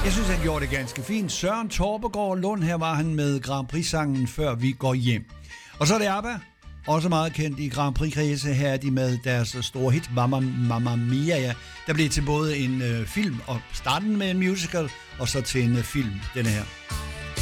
Jeg synes, han gjorde det ganske fint. Søren Torpegaard Lund, her var han med Grand Prix-sangen Før vi går hjem. Og så er det ABBA, også meget kendt i Grand Prix-kredse. Her er de med deres store hit, Mamma Mia, ja. Der blev til både en film, og starten med en musical, og så til en film, denne her.